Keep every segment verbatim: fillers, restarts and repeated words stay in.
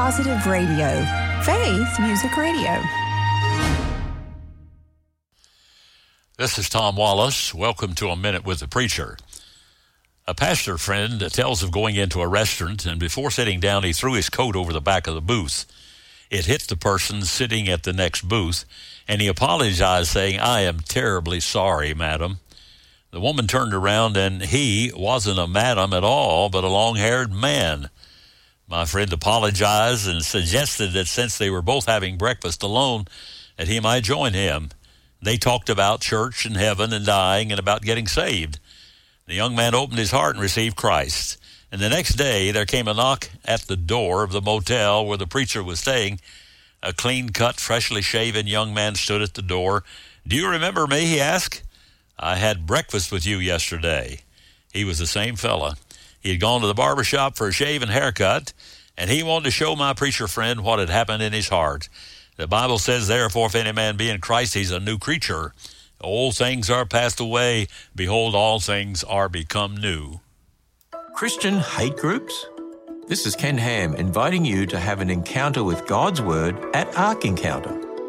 Positive Radio, Faith Music Radio. This is Tom Wallace. Welcome to A Minute with the Preacher. A pastor friend tells of going into a restaurant, and before sitting down, he threw his coat over the back of the booth. It hit the person sitting at the next booth, and he apologized, saying, "I am terribly sorry, madam." The woman turned around, and he wasn't a madam at all, but a long-haired man. My friend apologized and suggested that since they were both having breakfast alone, that he might join him. They talked about church and heaven and dying and about getting saved. The young man opened his heart and received Christ. And the next day, there came a knock at the door of the motel where the preacher was staying. A clean-cut, freshly shaven young man stood at the door. "Do you remember me?" he asked. "I had breakfast with you yesterday." He was the same fella. He had gone to the barber shop for a shave and haircut, and he wanted to show my preacher friend what had happened in his heart. The Bible says, "Therefore, if any man be in Christ, he's a new creature. Old things are passed away. Behold, all things are become new." Christian hate groups? This is Ken Ham inviting you to have an encounter with God's Word at Ark Encounter.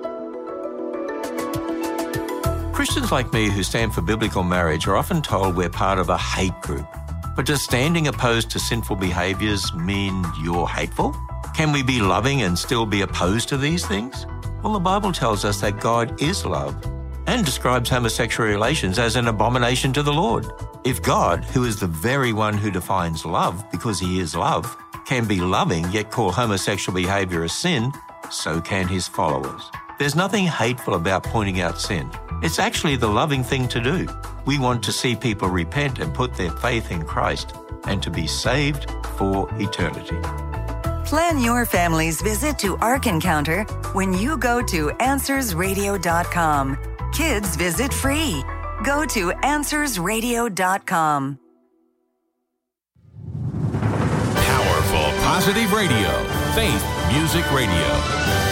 Christians like me who stand for biblical marriage are often told we're part of a hate group. But does standing opposed to sinful behaviors mean you're hateful? Can we be loving and still be opposed to these things? Well, the Bible tells us that God is love and describes homosexual relations as an abomination to the Lord. If God, who is the very one who defines love because he is love, can be loving yet call homosexual behavior a sin, so can his followers. There's nothing hateful about pointing out sin. It's actually the loving thing to do. We want to see people repent and put their faith in Christ and to be saved for eternity. Plan your family's visit to Ark Encounter when you go to answers radio dot com. Kids visit free. Go to answers radio dot com. Powerful, positive radio. Faith Music Radio.